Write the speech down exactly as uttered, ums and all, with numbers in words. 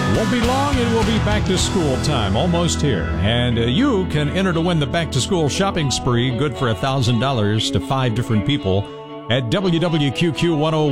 Won't be long, it will be back to school time, almost here. And uh, you can enter to win the back to school shopping spree, good for one thousand dollars to five different people at W W Q Q one oh